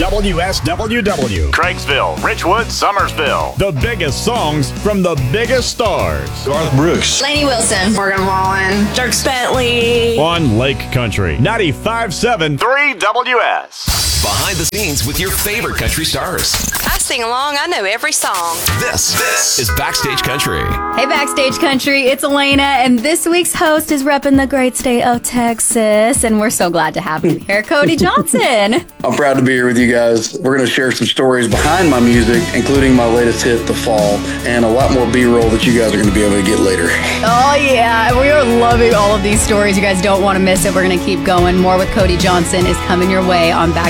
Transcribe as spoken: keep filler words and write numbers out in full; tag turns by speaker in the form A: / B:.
A: W S W W.
B: Craigsville, Richwood, Summersville.
A: The biggest songs from the biggest stars.
C: Garth Brooks.
D: Lainey Wilson.
E: Morgan Wallen.
F: Dierks Bentley.
A: On Lake Country. ninety-five point seven.
B: three W S.
G: Behind the scenes with your favorite country stars.
F: I sing along. I know every song.
G: This, this is Backstage Country.
H: Hey, Backstage Country, it's Elena, and this week's host is repping the great state of Texas, and we're so glad to have him here, Cody Johnson.
I: I'm proud to be here with you guys. We're going to share some stories behind my music, including my latest hit, The Fall, and a lot more B-roll that you guys are going to be able to get later.
H: Oh, yeah, we are loving all of these stories. You guys don't want to miss it. We're going to keep going. More with Cody Johnson is coming your way on Backstage